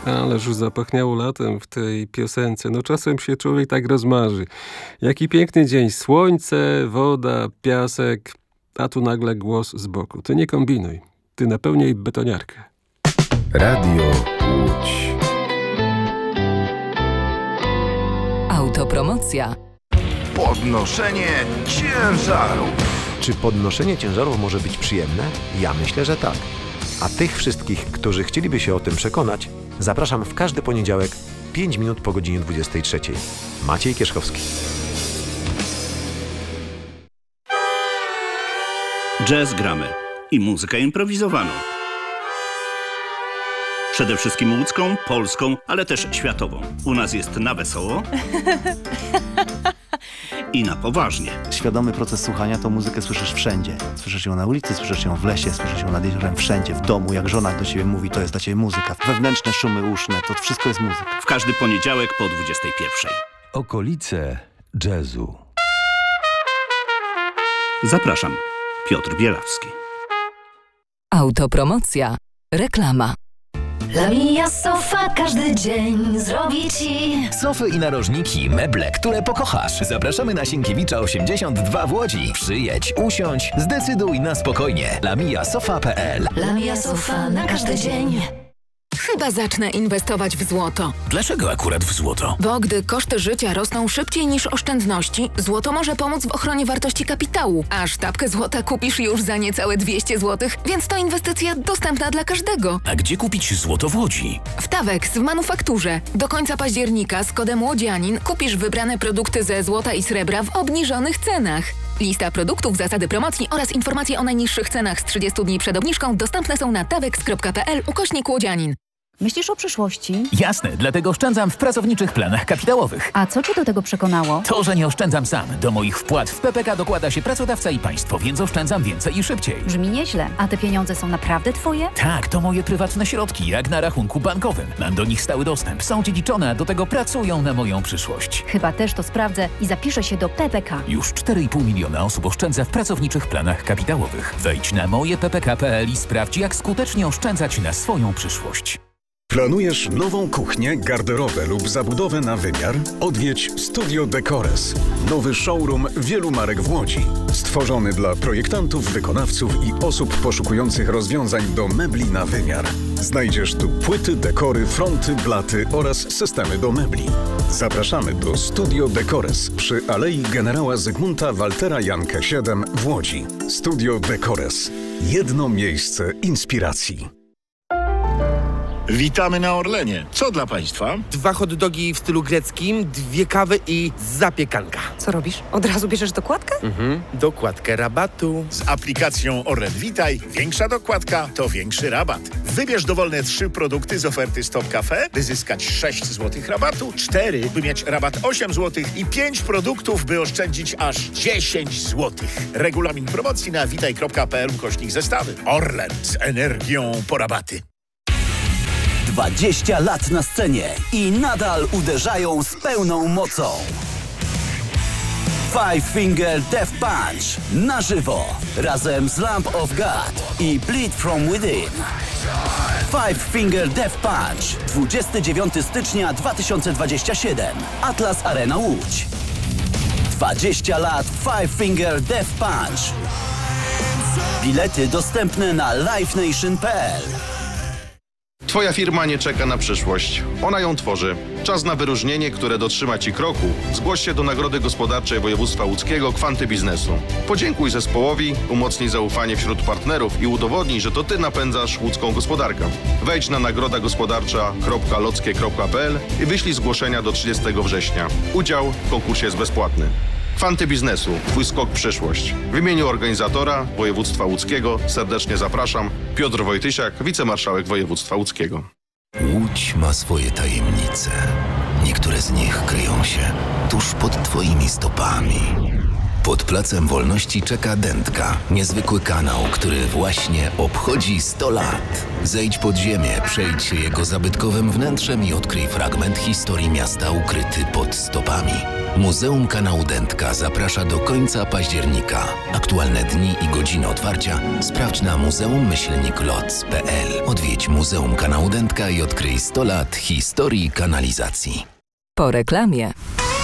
Ależ już zapachniało latem w tej piosence. No czasem się człowiek tak rozmarzy. Jaki piękny dzień. Słońce, woda, piasek, a tu nagle głos z boku. Ty nie kombinuj. Ty napełniaj betoniarkę. Radio Łódź. Autopromocja. Podnoszenie ciężarów. Czy podnoszenie ciężarów może być przyjemne? Ja myślę, że tak. A tych wszystkich, którzy chcieliby się o tym przekonać, zapraszam w każdy poniedziałek 5 minut po godzinie 23. Maciej Kierzchowski. Jazz gramy i muzykę improwizowaną. Przede wszystkim łódzką, polską, ale też światową. U nas jest na wesoło i na poważnie. Świadomy proces słuchania to muzykę słyszysz wszędzie. Słyszysz ją na ulicy, słyszysz ją w lesie, słyszysz ją nad jeziorem, wszędzie, w domu. Jak żona do ciebie mówi, to jest dla ciebie muzyka. Wewnętrzne szumy uszne, to wszystko jest muzyka. W każdy poniedziałek po 21:00. Okolice jazzu. Zapraszam. Piotr Bielawski. Autopromocja. Reklama. La Mia Sofa każdy dzień zrobi ci sofy i narożniki, meble, które pokochasz. Zapraszamy na Sienkiewicza 82 w Łodzi. Przyjedź, usiądź, zdecyduj na spokojnie. lamiasofa.pl. La Mia Sofa na każdy dzień. Chyba zacznę inwestować w złoto. Dlaczego akurat w złoto? Bo gdy koszty życia rosną szybciej niż oszczędności, złoto może pomóc w ochronie wartości kapitału. A sztabkę złota kupisz już za niecałe 200 zł, więc to inwestycja dostępna dla każdego. A gdzie kupić złoto w Łodzi? W Tawex w manufakturze. Do końca października z kodem Łodzianin kupisz wybrane produkty ze złota i srebra w obniżonych cenach. Lista produktów, zasady promocji oraz informacje o najniższych cenach z 30 dni przed obniżką dostępne są na tawex.pl/Łodzianin. Myślisz o przyszłości? Jasne, dlatego oszczędzam w pracowniczych planach kapitałowych. A co cię do tego przekonało? To, że nie oszczędzam sam. Do moich wpłat w PPK dokłada się pracodawca i państwo, więc oszczędzam więcej i szybciej. Brzmi nieźle. A te pieniądze są naprawdę twoje? Tak, to moje prywatne środki, jak na rachunku bankowym. Mam do nich stały dostęp, są dziedziczone, a do tego pracują na moją przyszłość. Chyba też to sprawdzę i zapiszę się do PPK. Już 4,5 miliona osób oszczędza w pracowniczych planach kapitałowych. Wejdź na mojeppk.pl i sprawdź, jak skutecznie oszczędzać na swoją przyszłość. Planujesz nową kuchnię, garderobę lub zabudowę na wymiar? Odwiedź Studio Decores. Nowy showroom wielu marek w Łodzi. Stworzony dla projektantów, wykonawców i osób poszukujących rozwiązań do mebli na wymiar. Znajdziesz tu płyty, dekory, fronty, blaty oraz systemy do mebli. Zapraszamy do Studio Decores przy Alei Generała Zygmunta Waltera Jankę 7 w Łodzi. Studio Decores. Jedno miejsce inspiracji. Witamy na Orlenie. Co dla Państwa? 2 hot dogi w stylu greckim, 2 kawy i zapiekanka. Co robisz? Od razu bierzesz dokładkę? Dokładkę rabatu. Z aplikacją Orlen Witaj większa dokładka to większy rabat. Wybierz dowolne 3 produkty z oferty Stop Cafe, by zyskać 6 zł rabatu, 4, by mieć rabat 8 zł i 5 produktów, by oszczędzić aż 10 zł. Regulamin promocji na witaj.pl/zestawy. Orlen z energią po rabaty. 20 lat na scenie i nadal uderzają z pełną mocą. Five Finger Death Punch na żywo razem z Lamb of God i Bleed From Within. Five Finger Death Punch 29 stycznia 2027 Atlas Arena Łódź. 20 lat Five Finger Death Punch. Bilety dostępne na livenation.pl. Twoja firma nie czeka na przyszłość. Ona ją tworzy. Czas na wyróżnienie, które dotrzyma Ci kroku. Zgłoś się do Nagrody Gospodarczej Województwa Łódzkiego Kwanty Biznesu. Podziękuj zespołowi, umocnij zaufanie wśród partnerów i udowodnij, że to Ty napędzasz łódzką gospodarkę. Wejdź na nagrodagospodarcza.lockie.pl i wyślij zgłoszenia do 30 września. Udział w konkursie jest bezpłatny. Kwanty Biznesu. Twój skok w przyszłość. W imieniu organizatora Województwa Łódzkiego serdecznie zapraszam. Piotr Wojtysiak, wicemarszałek Województwa Łódzkiego. Łódź ma swoje tajemnice. Niektóre z nich kryją się tuż pod Twoimi stopami. Pod Placem Wolności czeka Dętka, niezwykły kanał, który właśnie obchodzi 100 lat. Zejdź pod ziemię, przejdź się jego zabytkowym wnętrzem i odkryj fragment historii miasta ukryty pod stopami. Muzeum Kanału Dętka zaprasza do końca października. Aktualne dni i godziny otwarcia sprawdź na muzeum-loc.pl. Odwiedź Muzeum Kanału Dętka i odkryj 100 lat historii kanalizacji. Po reklamie.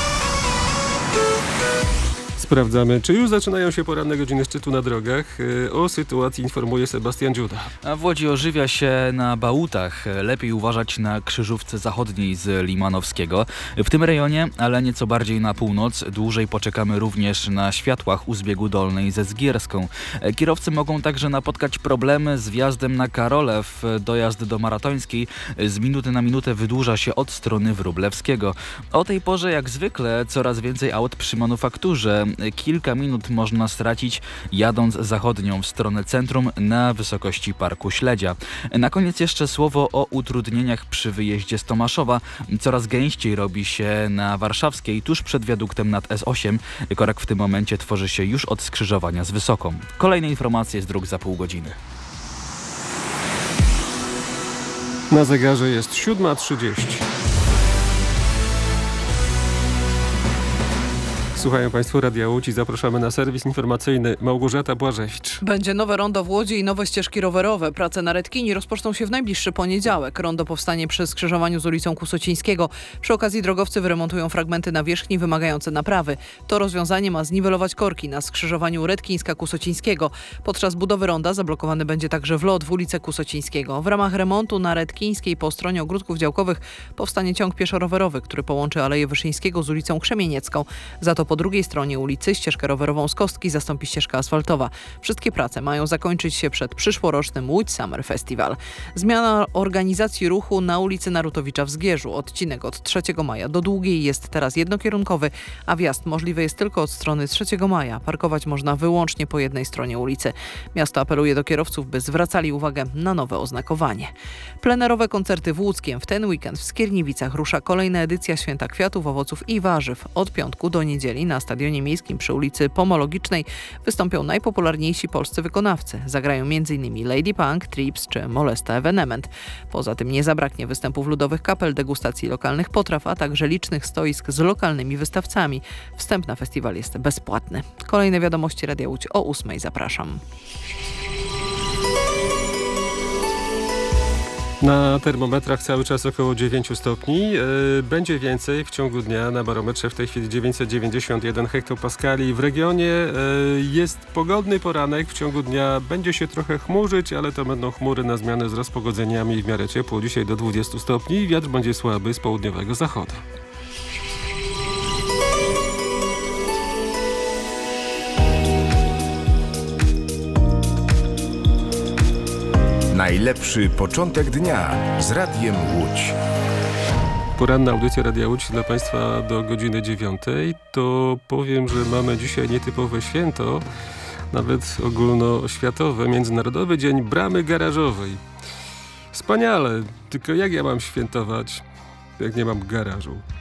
Sprawdzamy, czy już zaczynają się poranne godziny szczytu na drogach. O sytuacji informuje Sebastian Dziuda. A w Łodzi ożywia się na Bałutach. Lepiej uważać na krzyżówce zachodniej z Limanowskiego. W tym rejonie, ale nieco bardziej na północ, dłużej poczekamy również na światłach u zbiegu dolnej ze Zgierską. Kierowcy mogą także napotkać problemy z wjazdem na Karolew. Dojazd do Maratońskiej z minuty na minutę wydłuża się od strony Wróblewskiego. O tej porze jak zwykle coraz więcej aut przy manufakturze. Kilka minut można stracić jadąc zachodnią w stronę centrum na wysokości Parku Śledzia. Na koniec jeszcze słowo o utrudnieniach przy wyjeździe z Tomaszowa. Coraz gęściej robi się na Warszawskiej tuż przed wiaduktem nad S8. Korek w tym momencie tworzy się już od skrzyżowania z Wysoką. Kolejne informacje z dróg za pół godziny. Na zegarze jest 7:30. Słuchają Państwo Radia Łódź i zapraszamy na serwis informacyjny. Małgorzata Błażewicz. Będzie nowe rondo w Łodzi i nowe ścieżki rowerowe. Prace na Redkini rozpoczną się w najbliższy poniedziałek. Rondo powstanie przy skrzyżowaniu z ulicą Kusocińskiego. Przy okazji drogowcy wyremontują fragmenty nawierzchni wymagające naprawy. To rozwiązanie ma zniwelować korki na skrzyżowaniu Redkińska-Kusocińskiego. Podczas budowy ronda zablokowany będzie także wlot w ulicę Kusocińskiego. W ramach remontu na Redkińskiej po stronie ogródków działkowych powstanie ciąg pieszo-rowerowy, który połączy Aleję Wyszyńskiego z ulicą Krzemieniecką. Za to po drugiej stronie ulicy ścieżkę rowerową z Kostki zastąpi ścieżka asfaltowa. Wszystkie prace mają zakończyć się przed przyszłorocznym Łódź Summer Festival. Zmiana organizacji ruchu na ulicy Narutowicza w Zgierzu. Odcinek od 3 maja do Długiej jest teraz jednokierunkowy, a wjazd możliwy jest tylko od strony 3 maja. Parkować można wyłącznie po jednej stronie ulicy. Miasto apeluje do kierowców, by zwracali uwagę na nowe oznakowanie. Plenerowe koncerty w Łódzkiem. W ten weekend w Skierniewicach rusza kolejna edycja Święta Kwiatów, Owoców i Warzyw. Od piątku do niedzieli na Stadionie Miejskim przy ulicy Pomologicznej wystąpią najpopularniejsi polscy wykonawcy. Zagrają m.in. Lady Punk, Trips czy Molesta Evenement. Poza tym nie zabraknie występów ludowych kapel, degustacji lokalnych potraw, a także licznych stoisk z lokalnymi wystawcami. Wstęp na festiwal jest bezpłatny. Kolejne wiadomości Radia Łódź o 8:00. Zapraszam. Na termometrach cały czas około 9 stopni. Będzie więcej w ciągu dnia. Na barometrze w tej chwili 991 hektopaskali. W regionie jest pogodny poranek. W ciągu dnia będzie się trochę chmurzyć, ale to będą chmury na zmianę z rozpogodzeniami i w miarę ciepło. Dzisiaj do 20 stopni. Wiatr będzie słaby z południowego zachodu. Najlepszy początek dnia z Radiem Łódź. Poranna audycja Radia Łódź dla Państwa do godziny 9. To powiem, że mamy dzisiaj nietypowe święto, nawet ogólnoświatowe, Międzynarodowy Dzień Bramy Garażowej. Wspaniale, tylko jak ja mam świętować, jak nie mam garażu?